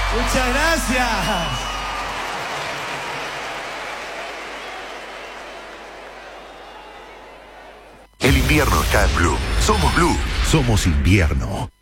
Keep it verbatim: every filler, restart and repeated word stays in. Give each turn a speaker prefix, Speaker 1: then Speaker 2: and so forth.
Speaker 1: Muchas gracias.
Speaker 2: El invierno está en Blue. Somos Blue. Somos invierno.